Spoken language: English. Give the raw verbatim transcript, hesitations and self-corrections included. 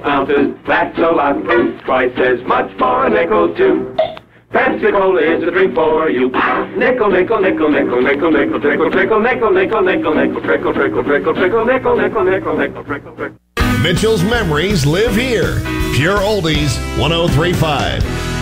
ounces, that's a lot. Twice as much for a nickel, too. Pepsi Cola is a drink for you. Nickel, nickel, nickel, nickel, nickel, nickel, trickle, trickle, nickel, nickel, nickel, nickel, trickle, trickle, trickle, trickle, nickel, nickel, nickel, nickel, trickle, trickle. Mitchell's memories live here. Pure Oldies, one oh three point five.